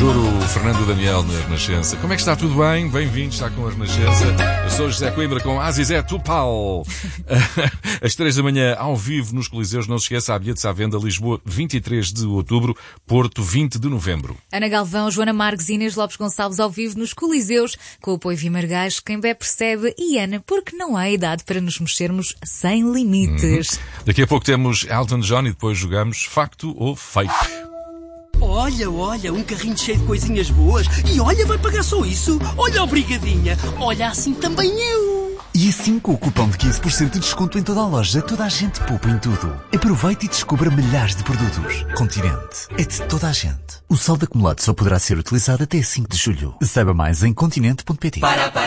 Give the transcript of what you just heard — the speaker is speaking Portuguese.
Juro, Fernando Daniel na Renascença. Como é que está? Tudo bem? Bem-vindo, está com a Renascença. Eu sou José Coimbra com Azizé Tupal. Às 3 da manhã, ao vivo nos Coliseus. Não se esqueça, há bilhetes à venda. Lisboa, 23 de outubro. Porto, 20 de novembro. Ana Galvão, Joana Marques e Inês Lopes Gonçalves ao vivo nos Coliseus, com o apoio Vimargás, quem bebe percebe, e Ana, porque não há idade para nos mexermos sem limites. Daqui a pouco temos Elton John e depois jogamos Facto ou Fake. Olha, um carrinho cheio de coisinhas boas. E olha, vai pagar só isso. Olha, obrigadinha. Olha, assim também eu. E assim, com o cupom de 15% de desconto em toda a loja, toda a gente poupa em tudo. Aproveite e descubra milhares de produtos. Continente. É de toda a gente. O saldo acumulado só poderá ser utilizado até 5 de julho. Saiba mais em continente.pt.